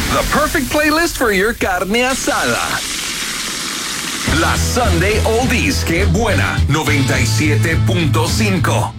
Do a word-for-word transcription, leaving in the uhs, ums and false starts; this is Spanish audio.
The perfect playlist for your carne asada. La Sunday Oldies, que buena, noventa y siete punto cinco.